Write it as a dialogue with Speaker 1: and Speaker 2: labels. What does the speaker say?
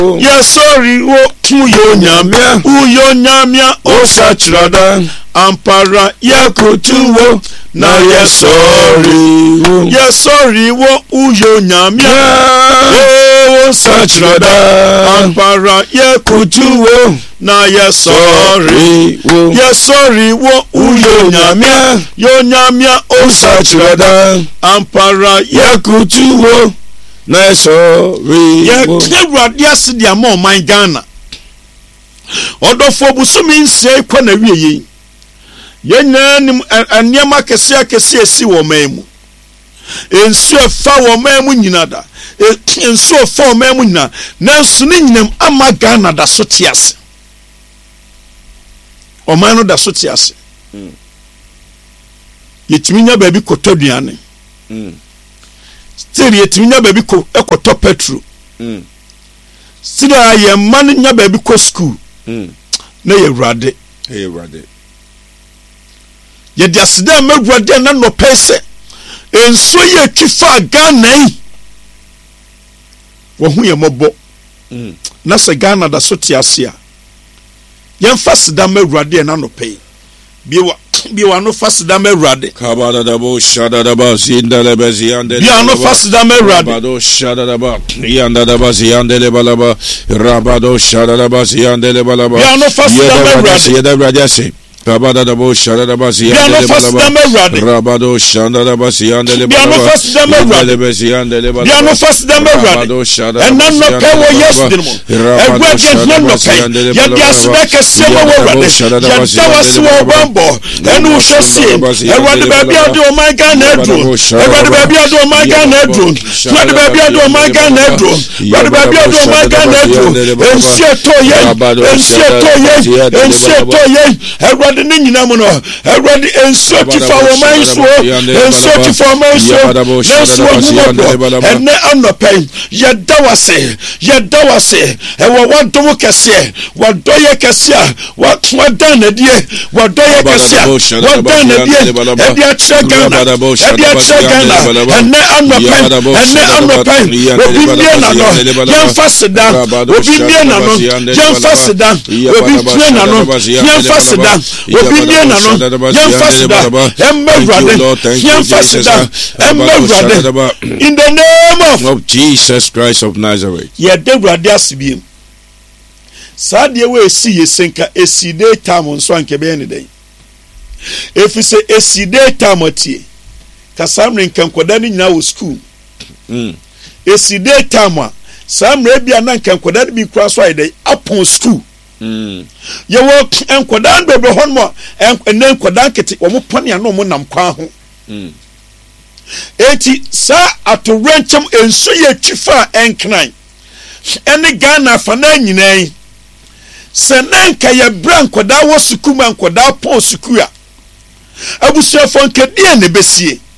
Speaker 1: Yesori wo uyo nyamia osachirada ampara yakutuwo na yesori wo uyo nyamia osachirada ampara yakutuwo na yesori wo uyo nyamia osachirada ampara yakutuwo na sorry ye Ewurade ase dia ma man Ghana odofo busumi nsie kwa na wieye ye nyanim aniama kese esi wo memu ensu efa wo memu nyinada ensu efa wo memu nyina nansu ni nyinam ama Ghana da so tiase o man no da so tiase yetiminya ba bi kotoduane still yetiminya baby ko ekoto petro still aye man nya baby ko school na Ewurade ye dia sida Ewurade na no pese enso ye twifa Ghana yi wo hu ye mobo na se Ghana da so tiase a ye mfa sida Ewurade na no pay biwa no fasida Ewurade
Speaker 2: kabada da bo shada da ba zindale beziande
Speaker 1: biwa no fasida Ewurade
Speaker 2: rabado shada da ba yanda da ba ziandele balaba rabado shada da ba ziandele balaba
Speaker 1: biwa no fasida Ewurade
Speaker 2: yeda Ewurade kabada da bo shada da ba ziandele balaba rabado shada da ba ziandele balaba yandele beziandele balaba
Speaker 1: biwa no fasida Ewurade enna no pewo yesterday
Speaker 2: rabado shada da ba ziandele balaba
Speaker 1: yeda kese wo Ewurade yeda wasiwo bambo enu hwese Ewurade baby ade o my Ghana edro Ewurade baby ade o my Ghana edro Ewurade baby ade o my Ghana edro Ewurade baby ade o my Ghana edro ensieto ye Ewurade ni nyina mo no Ewurade ensieto fa wo man so ensieto fa man so enne anopen yeda wase ewo wadom kese wadoye kese wadan die wadoye kese wadana die ebia chegana enne anopen obi mie na no yemfa sida obi mie na no yemfa sida obi mie na no yemfa sida obi mie na no yemfa sida Ewurade yemfa sida Ewurade in the name of
Speaker 2: Jesus Christ of Nazareth
Speaker 1: ye de Ewurade asibiem saade we esi yesenka esi de time nso ankebe ne den efise esi de time tie kasamre nkankoda ni nyina wo school esi de time samre bia na nkankoda bi kura so ayde upon school ye wo enkoda bebe honmo enkoda kete wo mo pone ano mo nam kwa ho eti sa atorenchem enso ye twifa enkran ene Ghana fa na nyina senenka ye brankoda wo school mankoda pon school a abusuafo nkede ne besie